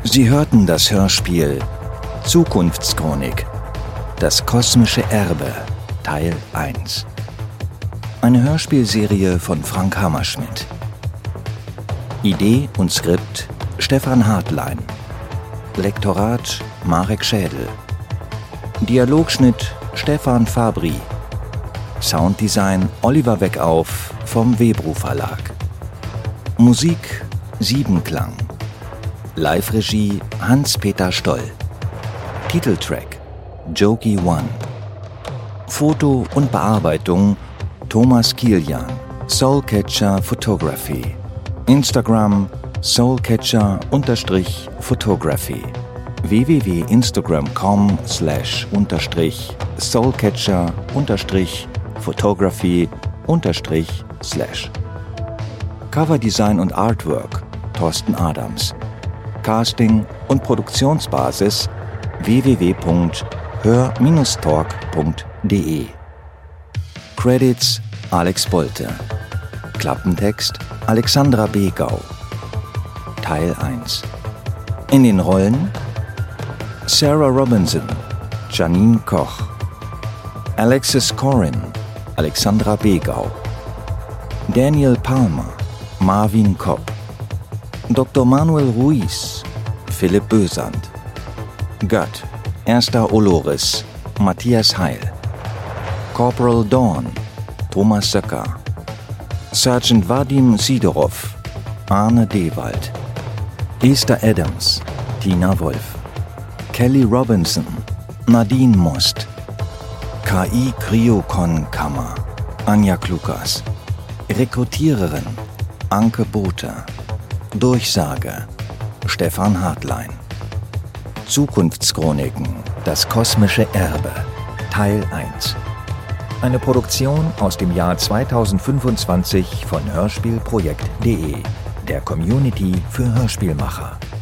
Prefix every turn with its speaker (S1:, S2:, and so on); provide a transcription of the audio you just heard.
S1: Sie hörten das Hörspiel Zukunftschronik, das kosmische Erbe, Teil 1. Eine Hörspielserie von Frank Hammerschmidt. Idee und Skript Stefan Hartlein. Lektorat Marek Schädel. Dialogschnitt Stefan Fabri. Sounddesign Oliver Weckauf vom Webru Verlag. Musik Siebenklang. Live-Regie Hans-Peter Stoll. Titeltrack Jokey One. Foto und Bearbeitung Thomas Kilian. Soulcatcher Photography. Instagram Soulcatcher_Photography. www.instagram.com/Soulcatcher_Photography_/ Coverdesign und Artwork Thorsten Adams. Casting und Produktionsbasis www.hör-talk.de. Credits Alex Bolte. Klappentext Alexandra Begau. Teil 1. In den Rollen Sarah Robinson, Janine Koch. Alexis Corin, Alexandra Begau. Daniel Palmer, Marvin Kopp. Dr. Manuel Ruiz, Philipp Bösand. Gött, Erster Oloris, Matthias Heil. Corporal Dawn, Thomas Söcker. Sergeant Vadim Sidorov, Arne Dewald. Esther Adams, Tina Wolf. Kelly Robinson, Nadine Most. KI Kryokon-Kammer, Anja Klukas. Rekrutiererin, Anke Bothe. Durchsage, Stefan Hartlein. Zukunftschroniken, das kosmische Erbe, Teil 1. Eine Produktion aus dem Jahr 2025 von Hörspielprojekt.de, der Community für Hörspielmacher.